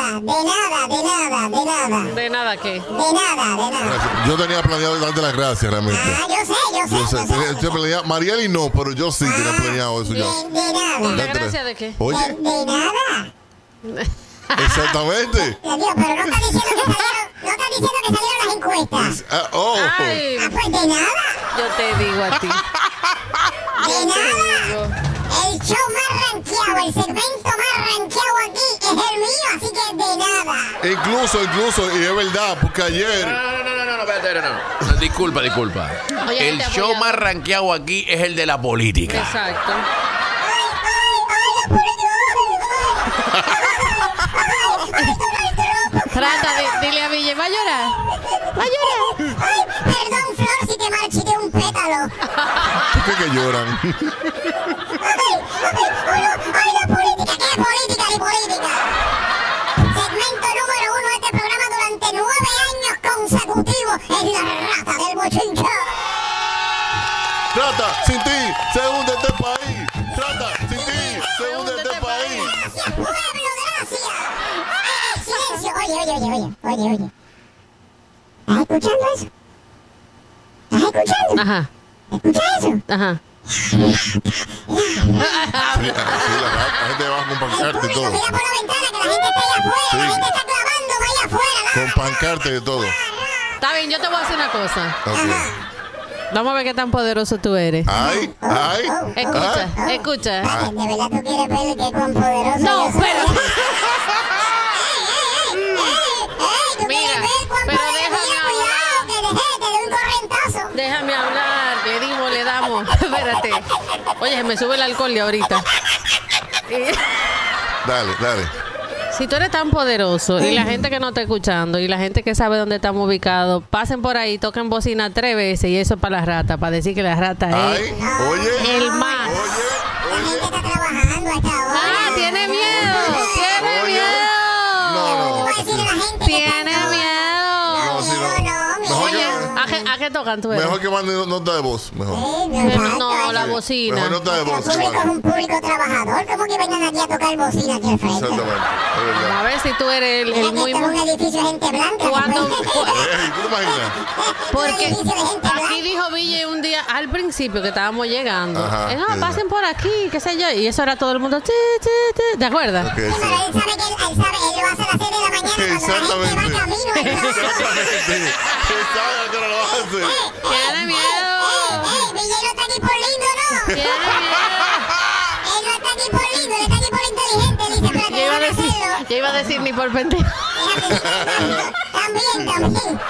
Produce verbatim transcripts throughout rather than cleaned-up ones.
nada, de nada, de nada, de nada. ¿De nada qué? De nada, de nada. Yo tenía planeado darte las gracias realmente. Ah, yo sé, yo sé. Yo sé, yo sé, yo sé. yo planeaba- Marieli no, pero yo sí tenía planeado eso ya. De, de nada. ¿La gracia de qué? Oye, De, de nada. exactamente. Te digo, pero no está diciendo que salieron, no está diciendo que salieron las encuestas. Ah, oh. Ay, Ah, pues de nada. yo te digo a ti. De nada. El show más rankeado, el segmento más rankeado aquí es el mío, así que de nada. Incluso, incluso, y es verdad, porque ayer. No, no, no, no, no, no, espérate, no, no. No, disculpa, disculpa. Oye, El gente show apoyada. más rankeado aquí es el de la política. Exacto. Ay, ay, ay, la política. Trata, de, dile a Ville, ¿va a llorar? ¿Va a llorar? Ay, perdón, Flor, si te marchité un pétalo. ¿Por qué que lloran? Ay, ay, ay, ay, la política, ¿qué política ni política? Segmento número uno de este programa durante nueve años consecutivos es la rata del bochincho. Trata, sin ti, se hunde este país. Trata, sin ti, se hunde este país. Gracias, pueblo, gracias. Ay, silencio, oye, oye, oye, oye, oye, oye. ¿Estás escuchando eso? ¿Estás escuchando? Ajá, ¿Escuchas eso? ajá. Sí, así la, la gente va con El pancarte y público todo. mira por la ventana que la gente está allá afuera, Sí. la gente está clavando para allá afuera. Con pancarte y todo. Está bien, yo te voy a hacer una cosa. Ok. Vamos a ver qué tan poderoso tú eres. Ay, ay. Escucha, ay. escucha. Ay, ¿de verdad tú quieres ver qué cuán poderoso No, yo soy? pero... ¡Ey, tú Mira, quieres ver cuán pero poderoso? déjame Mira, cuidado, que dejé, te doy un correntazo. Déjame hablar, le dimos, le damos. Espérate. Oye, se me sube el alcohol de ahorita. Y- Dale, dale. Si tú eres tan poderoso y la gente que no está escuchando y la gente que sabe dónde estamos ubicados, pasen por ahí, toquen bocina tres veces y eso es para la rata, para decir que la rata Ay, es oye. el más. Oye, La oye. gente está trabajando a esta hora. Ah, tiene miedo, tiene Oye. miedo. No, no. Tú vas a decirle a la gente que Tiene está- miedo. No, sí, no. No, no, mira. Mejor Oye, que- ¿a qué, a qué tocan tú eres? Mejor que mande nota de voz. Mejor. Sí, Pero exacto, no, la sí. bocina. Mejor nota de voz. Nuestro que público es mande. un público trabajador. ¿Cómo que vengan aquí a tocar bocina aquí al frente? Exactamente. Es verdad. A ver si tú eres el, el Mira que muy... esto es un edificio de gente blanca. Cuando... ¿no? cu- Ey, ¿tú te imaginas? Un Porque edificio de gente blanca. aquí dijo Ville un día al principio que estábamos llegando. Ajá, eh, no, sí. pasen por aquí, qué sé yo. Y eso era todo el mundo. Ti, ti, ti. ¿Te acuerdas? Ok, Sí, sí. pero él sabe que él, él sabe, él lo hace a las seis de la mañana cuando la gente Exactamente. va camino. Él sabe. Exactamente. ¿Qué sabe que no lo hace? Tiene miedo. ¡Ey, Ville no está aquí por lindo, no! Tiene miedo. Él no está aquí por lindo, él está aquí por inteligente. Dice, espérate, Yo iba a déjame decir, hacerlo. yo iba a decir ni por pendejo. También, también.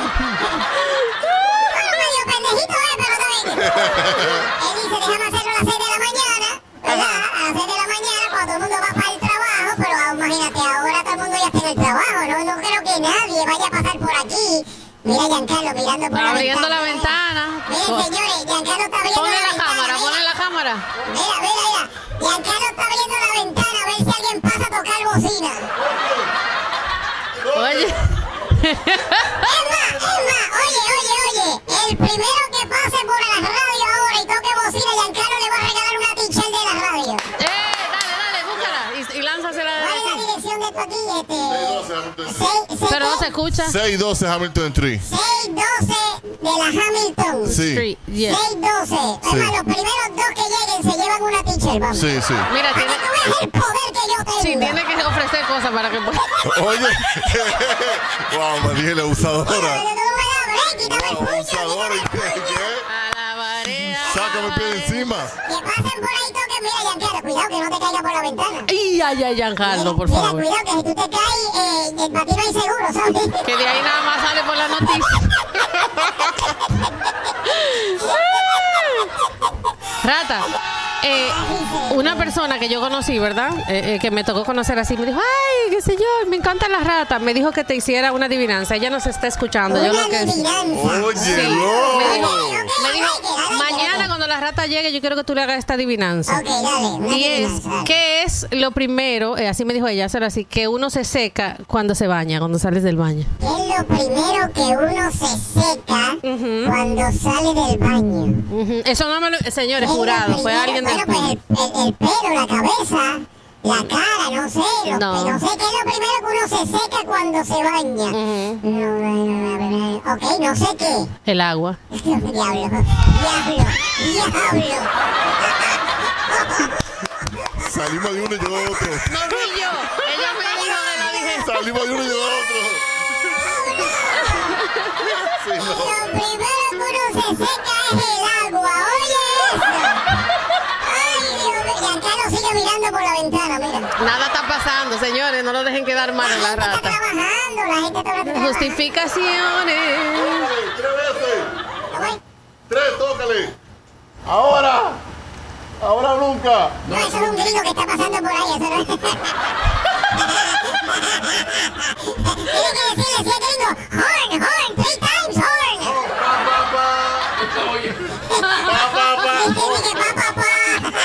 Bueno, medio pendejito, eh, pero está bien. Él dice, déjame hacerlo a las seis de la mañana, ¿verdad? A las seis de la mañana cuando todo el mundo va para el trabajo, pero ah, imagínate, ahora todo el mundo ya está en el trabajo, ¿no? No creo que nadie vaya a pasar por aquí. Mira a Giancarlo mirando por Abriendo la la ventana. ventana. Miren, señores, Giancarlo está abriendo Ponle la la ventana. cámara, mira. ponle la cámara. Mira, mira, mira. Giancarlo está abriendo la ventana a ver si alguien pasa a tocar bocina. Oye. Emma, Emma, oye, oye, oye. El primero que pase por la radio ahora y toque bocina, Giancarlo le va a regalar una t-shirt de la radio. Eh, dale, dale, búscala. Y, y lánzasela de ¿Cuál es la aquí. dirección de esto aquí? Este. seis- Pero no se seis- escucha. seis doce Hamilton Street. seis doce de la Hamilton. Sí. Street, yeah. seis doce. Sí. Emma, los primeros dos que lleguen se llevan una t-shirt, vamos. Sí, sí. Mira, Para tiene, que tú veas el poder que yo tengo. sí, tiene que ofrecer cosas para que pueda. Oye. Wow, Mariela, Pero abusadora. tú me das break, quítame el Wow, puño, abusadora. quítame el puño. A la marea. Sácame el pie de encima. Que pasen por ahí, toquen. Mira, Giancarlo, cuidado que no te caiga por la ventana. Y ay, ay, Giancarlo, por Mira, favor. cuidado que si tú te caes, eh, para ti no hay seguro, ¿sabes? Que de ahí nada más sale por la noticia. Rata, eh, una persona que yo conocí, ¿verdad? Eh, eh, que me tocó conocer así, me dijo, ay, qué sé yo, me encantan las ratas. Me dijo que te hiciera una adivinanza. Ella nos está escuchando. Yo Una lo que adivinanza. Oye, Sí, no. me dijo, Ok, me dijo, dale, dale, mañana dale. cuando la rata llegue, yo quiero que tú le hagas esta adivinanza. Ok, dale, una Y es, adivinanza, dale. ¿qué es lo primero? eh, así me dijo ella, hacerlo así, que uno se seca cuando se baña, cuando sales del baño. ¿Qué es lo primero que uno se seca cuando sale del baño? Ujú. Eso no me lo, señores, Es lo jurado, fue primero- alguien del Bueno, pues el, el- el pelo, la cabeza, La cara, no sé. Lo, No. no sé qué es lo primero que uno se seca cuando se baña. Ujú. No, no, no, no, no. Ok, no sé qué. El agua. Diablo, diablo, diablo. Salimos de uno y llegó otro. No fui yo. Ella me dijo que lo dije. Salimos de uno y llegó otro. Sí, no. Lo primero que uno se seca es el agua. Oye eso. Ay, Dios mío. Y acá lo sigue mirando por la ventana, mira. Nada está pasando, señores. No lo dejen quedar mal en la La gente está rata. trabajando, la gente está trabajando. Justificaciones. Tres veces. Ay, Tres, tócale. Ahora. Ahora o nunca. no, eso es un gringo que está pasando por ahí. Eso no es. Tiene que decirle, si es gringo, horn, horn, three times horn. Pa, pa, pa. Pa, pa, pa. Tiene que pa, pa, pa.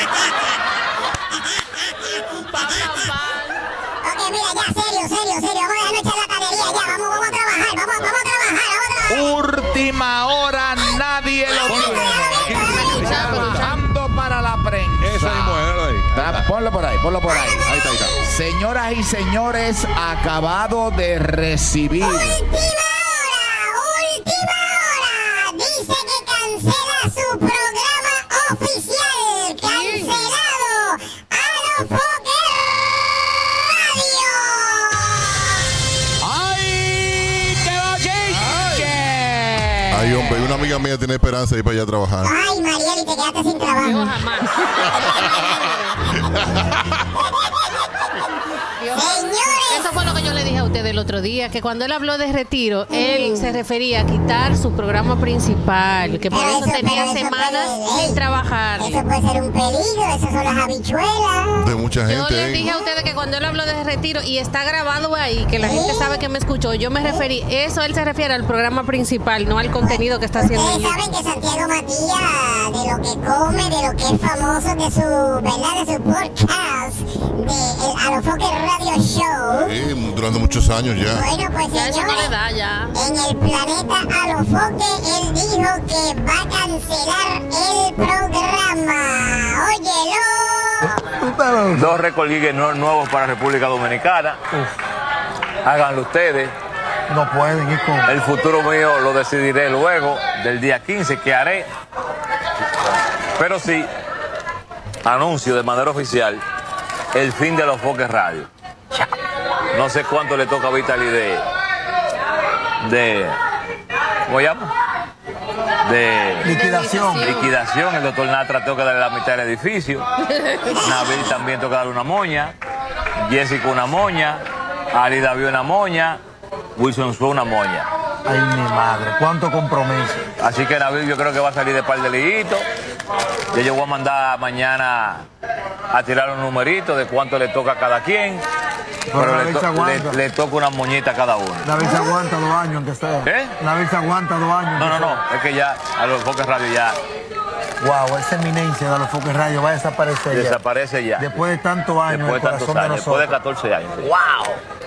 Pa, pa, pa. Ok, mira, ya, serio, serio, serio. Vamos a dejarnos echar la tanería, ya. Vamos, vamos a trabajar, vamos, vamos a trabajar, vamos a trabajar. Última hora, nadie lo tiene. Trabajando para la prensa. Esa mismo es, dale ahí. Da- Ponlo por ahí, ponlo por ahí. Ahí está, ahí está. Señoras y señores, acabado de recibir. Última hora, última hora. Dice que cancela su programa oficial. Cancelado a los Fokker Radio. ¡Ay, qué bochinche! Ay, hombre, una amiga mía tiene esperanza de ir para allá a trabajar. Ay, Mariel, y te quedaste sin trabajo. Yo jamás. Dios. Señores. Eso fue lo que yo le dije a usted el otro día, que cuando él habló de retiro, él se refería a quitar su programa principal, que por Pero eso eso- tenía pero eso semanas puede- sin trabajar. Eso puede ser un peligro, esas son las habichuelas. De mucha Yo gente. les ¿eh? dije a ustedes que cuando él habló de retiro, y está grabado ahí, que la gente sabe que me escuchó, yo me referí, eso él se refiere al programa principal, no al contenido que está haciendo. en Ustedes saben que Santiago Matías, de lo que come, de lo que es famoso, de su, ¿verdad? De su podcast, de el A los Fokker Radio Show. Sí, durante muchos años ya. Bueno, pues Ya eso no le señores, da, ya. en el planeta Alofoque, él dijo que va a cancelar el programa. Óyelo. Dos récord League nue- nuevos para República Dominicana. Háganlo ustedes. No pueden ir con... El futuro mío lo decidiré luego del día quince que haré. Pero sí, anuncio de manera oficial el fin de los Fokker Radio. No sé cuánto le toca a Vitali de... de ¿cómo llama? De Liquidación. liquidación. El doctor Natra toca darle la mitad del edificio. Nabil también toca darle una moña. Jessica una moña. Ali David una moña. Wilson fue una moña. Ay, mi madre, cuánto compromiso. Así que Nabil yo creo que va a salir de par de liguitos. Ya yo voy a mandar mañana a tirar un numerito de cuánto le toca a cada quien. Pero Pero le, Nabil to- se aguanta. le- le toca una moñita a cada uno. David se aguanta dos años, aunque sea. ¿Eh? David se aguanta dos años. No, no, aunque no. Es que ya a los Fokker Radio ya sea. Wow, esa eminencia de los Fokker Radio va a desaparecer ya. desaparece ya. Después de tantos años, Después de el tantos corazón de años, después de nosotros. catorce años. ¡Wow!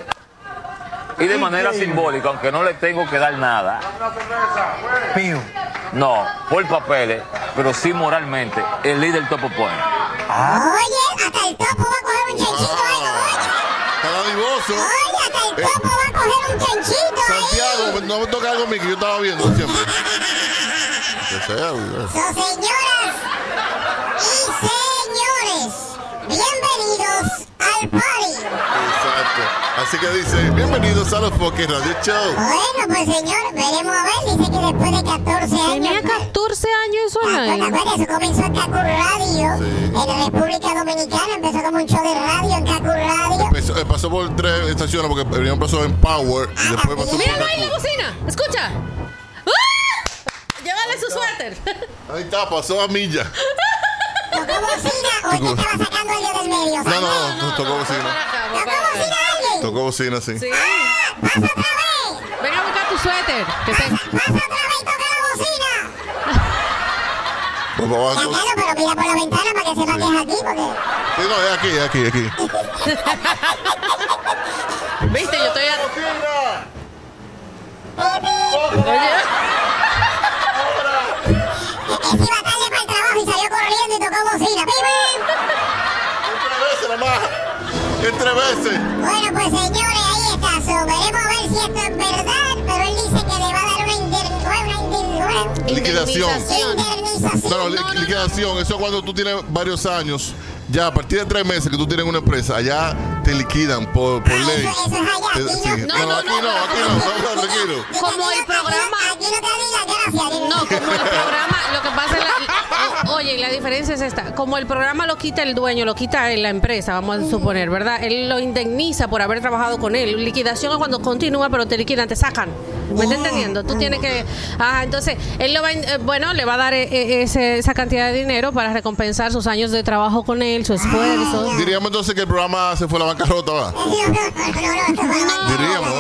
Y de manera Increíble. simbólica, aunque no le tengo que dar nada, Pío. no, por papeles, pero sí moralmente, el líder Topo Point. Oye, hasta el topo va a coger un chanchito ahí. Está dadivoso. Oye, oye, hasta el topo va a coger un chanchito ahí. Santiago, no me toca algo a mí que yo estaba viendo siempre. Que sea, güey. So, señoras y señores, bienvenidos al party. Exacto. Así que dice, bienvenidos a los Fokker Radio Show. Bueno, pues señor, veremos a ver. Dice que después de catorce años. Tenía catorce años eso ¿Te online. acuerdas? Eso comenzó en Cacu Radio, Sí. en la República Dominicana. Empezó como un show de radio en Cacu Radio. Pasó, eh, pasó por tres estaciones porque primero pasó en Power y después pasó por Míralo ahí en la Kaku. cocina. Escucha. ¡Ah! Llévale su suéter. Ahí está, pasó a milla. Tocó bocina o ella estaba sacando algo del medio. No, no, no, tocó bocina. ¿Tocó bocina alguien? Tocó bocina, sí. Sí. ¡Pasa otra vez! Ven a buscar tu suéter. Que te... ¡Pasa otra vez y toca la bocina! Pues vamos a- Carlos, pero mira por la ventana para que sepa que es aquí, porque... Sí, no, es aquí, es aquí, es aquí. Viste, yo estoy... a- Ese iba tarde para el trabajo y salió corriendo y tocó bocina. ¡Pim, pim! Otra vez, nada más. tres veces. Bueno, pues señores, ahí está. So, veremos a ver si esto es verdad, pero él dice que le va a dar una indemnización. Liquidación. Indemnización. No, no, li- liquidación. Eso es cuando tú tienes varios años. Ya a partir de tres meses que tú tienes una empresa, allá te liquidan por, por Ah, ley. eso- eso es allá, Te- aquí sí. no. No, no, aquí no, aquí no, no, no, tranquilo. Como el programa. Aquí no te diga gracias. No, como el programa, lo que pasa es la, o- oye, la diferencia es esta, como el programa lo quita el dueño, lo quita la empresa, vamos a suponer, ¿verdad? Él lo indemniza por haber trabajado con él. Liquidación es cuando continúa, pero te liquidan, te sacan. ¿Me estás entendiendo? Tú tienes que, ajá, entonces él lo va, eh, bueno, le va a dar eh, eh, ese- esa cantidad de dinero para recompensar sus años de trabajo con él, su esfuerzo. Diríamos entonces que el programa se fue a la bancarrota, ¿verdad? No, no, no, no, no, no. Diríamos,